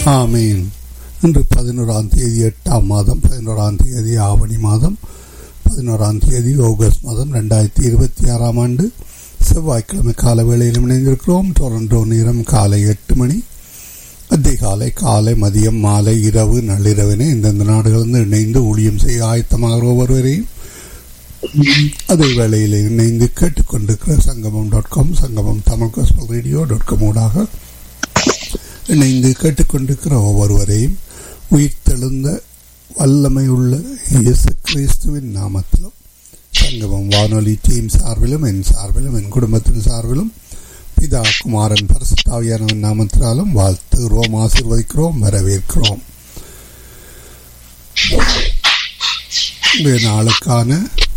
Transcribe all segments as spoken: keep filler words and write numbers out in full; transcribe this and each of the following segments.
ஆமீன். இன்று பதினோராம் தேதி எட்டாம் மாதம் பதினோராம் தேதி ஆவணி மாதம் பதினோராம் தேதி ஆகஸ்ட் மாதம் ரெண்டாயிரத்தி இருபத்தி ஆறாம் ஆண்டு செவ்வாய்க்கிழமை கால வேளையில் இணைந்திருக்கிறோம். டொரண்டோ நேரம் காலை எட்டு மணி. அதிகாலை, காலை, மதியம், மாலை, இரவு, நள்ளிரவினை இந்தந்த நாடுகளிலிருந்து இணைந்து ஊழியம் செய்ய ஆயத்தமாக ஒவ்வொருவரையும் அதே வேளையில் இணைந்து கேட்டுக்கொண்டிருக்கிற சங்கமம் டாட் காம் சங்கமம் Tamil gospel radio dot com ஊடாக இணைந்து கேட்டுக்கொண்டிருக்கிற ஒவ்வொருவரையும் உயிர்த்தெழுந்த வல்லமையுள்ள இயேசு கிறிஸ்துவின் நாமத்திலும் சங்கமம் வானொலி டீம் சார்பிலும் என் சார்பிலும் என் குடும்பத்தின் சார்பிலும் பிதா குமாரன் பரிசுத்த ஆவியானவரின் நாமத்தினாலும் வாழ்த்துகிறோம், ஆசீர்வதிக்கிறோம், வரவேற்கிறோம். இந்த நாளுக்கான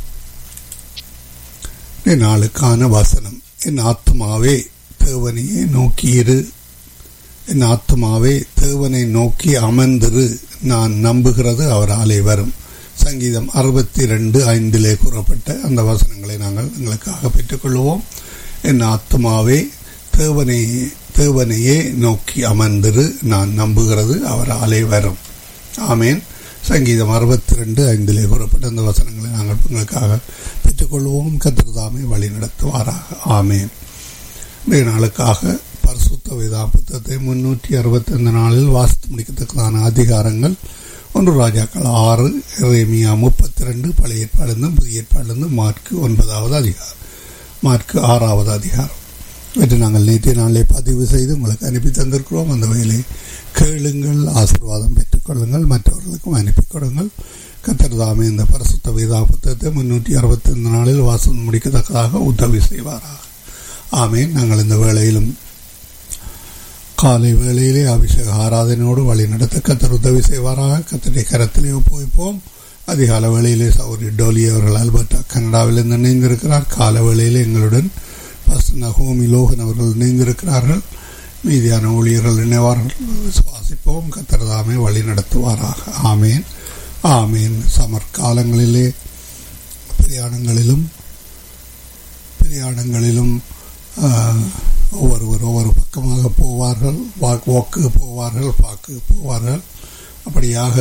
நாளுக்கான வசனம்: என் ஆத்மாவே தேவனையே நோக்கியிரு, என் ஆத்மாவே தேவனை நோக்கி அமர்ந்திரு, நான் நம்புகிறது அவராலே வரும். சங்கீதம் அறுபத்தி ரெண்டு ஐந்திலே கூறப்பட்ட அந்த வசனங்களை நாங்கள் எங்களுக்காக பெற்றுக்கொள்வோம். என் ஆத்மாவே தேவனை தேவனையே நோக்கி அமர்ந்திரு, நான் நம்புகிறது அவராலே வரும். ஆமேன். சங்கீதம் அறுபத்தி ரெண்டு ஐந்திலே கூறப்பட்ட அந்த வசனங்களை நாங்கள் உங்களுக்காக பெற்றுக்கொள்வோம். கர்த்தர் தாமே வழி நடத்துவாராக. ஆமேன். இன்றைய நாளுக்காக பரிசுத்த வேதா புத்தகத்தை முன்னூற்றி அறுபத்தி ஐந்து நாளில் வாசித்து முடிக்கத்தக்கதான அதிகாரங்கள்: ஒன்று ராஜாக்கள் ஆறு, எரேமியா முப்பத்தி ரெண்டு, பழைய ஏற்பாடிலிருந்து புதிய ஏற்பாடிலிருந்து மார்க்கு ஒன்பதாவது அதிகாரம், மார்க்கு ஆறாவது அதிகாரம். இவற்றை நாங்கள் நேற்றைய நாளிலே பதிவு செய்து உங்களுக்கு அனுப்பி தந்திருக்கிறோம். அந்த வகையிலே கேளுங்கள், ஆசீர்வாதம் பெற்றுக்கொள்ளுங்கள், மற்றவர்களுக்கும் அனுப்பி கொடுங்கள். கர்த்தர் தாமே இந்த பரிசுத்த வேதா புத்தகத்தை முன்னூற்றி அறுபத்தி ஐந்து நாளில் வாசம் முடிக்கத்தக்கதாக உதவி செய்வாராக. ஆமேன். நாங்கள் இந்த வேளையிலும் காலை வேளையிலே அபிஷேக ஆராதனையோடு வழி நடத்த கர்த்தர் உதவி செய்வாராக. கர்த்தருடைய கரத்திலே ஒப்புவிப்போம். அதிகால வேளையிலே சௌரி டோலி அவர்கள் அல்பர்டா கனடாவிலிருந்து இணைந்திருக்கிறார். கால வேளையிலே எங்களுடன் பாஸ்டர் நகோமி லோகன் அவர்கள் இணைந்திருக்கிறார்கள். மீதியான ஊழியர்கள் இணைவார்கள். விசுவாசிப்போம். கர்த்தர் தாமே வழி நடத்துவாராக. ஆமேன், ஆமேன். சமர்காலங்களிலே பிரயாணங்களிலும் பிரயாணங்களிலும் ஒவ்வொருவர் ஒவ்வொரு பக்கமாக போவார்கள். வாக்கு போவார்கள், பாக்கு போவார்கள். அப்படியாக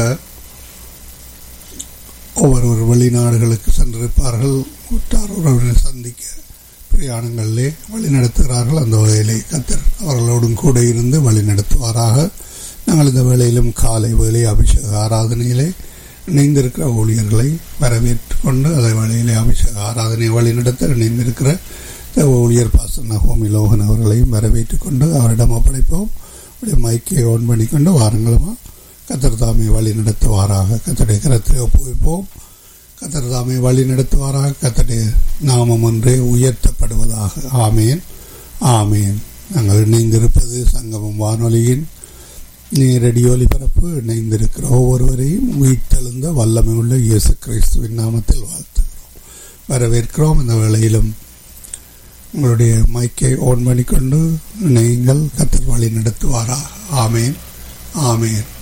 ஒவ்வொருவர் வெளிநாடுகளுக்கு சென்றிருப்பார்கள். உற்றார் உறவினை சந்திக்க பிரயாணங்களிலே வழி நடத்துகிறார்கள். அந்த வகையிலே கர்த்தர் அவர்களோடும் கூட இருந்து வழி நடத்துவாராக. நாங்கள் இந்த வேளையிலும் காலை வேளை அபிஷேக ஆராதனையிலே இணைந்திருக்கிற ஊழியர்களை வரவேற்று கொண்டு அதே வேளையிலே அபிஷேக ஆராதனை வழி நடத்த இணைந்திருக்கிற ஊழியர் பாஸ்டர் நகோமி லோகன் அவர்களையும் வரவேற்றுக் கொண்டு அவரிடம் ஒப்படைப்போம். அப்படியே மைக்கை ஓன் பண்ணிக்கொண்டு வாரங்களுமா கர்த்தர் தாமே வழி நடத்துவாராக. கர்த்தருடைய கரத்திலே ஒப்புவிப்போம். கர்த்தர் தாமே வழி நடத்துவாராக. கர்த்தருடைய நாமம் ஒன்றே உயர்த்தப்படுவதாக. ஆமேன், ஆமேன். நாங்கள் இணைந்திருப்பது சங்கமம் வானொலியின் நேரடி ஒலிபரப்பு. இணைந்திருக்கிற ஒவ்வொருவரையும் உயிர்த்தெழுந்த வல்லமை உள்ள இயேசு கிறிஸ்துவின் நாமத்தில் வாழ்த்துகிறோம், வரவேற்கிறோம். இந்த வேளையிலும் உங்களுடைய மைக்கை ஓன் பண்ணிக்கொண்டு நீங்கள் கர்த்தர் வழி நடத்துவாராக. ஆமேன், ஆமேன்.